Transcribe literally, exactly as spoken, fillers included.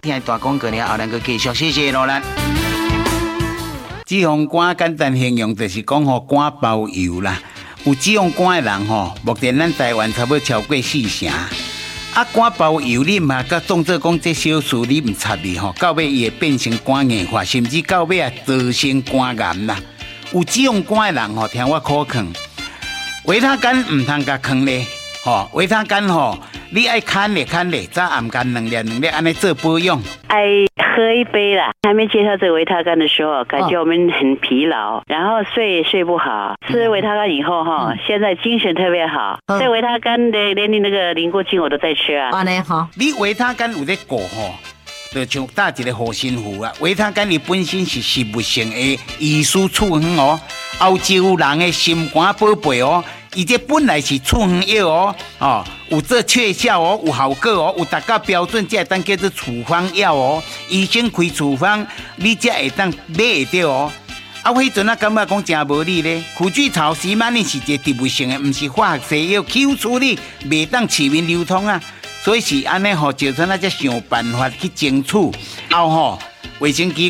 听大广告了后，咱个继续，谢谢罗兰。脂肪肝简单形容就是讲吼肝包油啦。有脂肪肝的人吼，目前咱台湾差不多超过四成。啊，肝包油你嘛，甲当做讲这小事你唔插伊吼，到尾伊会变成肝硬化，甚至到尾啊造成肝癌啦。有脂肪肝的人吼，听我可劝，维他干唔通甲坑咧，吼，维他干吼，你爱看咧看咧，早暗间两粒两粒安尼做保养。 爱喝一杯啦。还没介绍这个维他干的时候，感觉我们很疲劳，然后睡睡不好。吃维他干以后哈，嗯、现在精神特别好。嗯、这维他干的连你那个凝固精我都在吃啊。 安尼好， 你维他干有咧过吼，就像打一个护身符啊。维他干伊本身是食物性的益舒处方哦，欧洲人的心肝宝贝哦。伊这本来是处方药哦，哦，有做确效哦，有效果哦，有达到标准，才会当叫做处方药哦。医生开处方，你才会当买会到哦。啊，我迄阵啊感觉讲真无理咧，苦苣草石曼呢是一个植物性的，毋是化学西药，口处理袂当市面流通啊。所以是安尼吼，就算咱才想办法去争取，后吼卫生机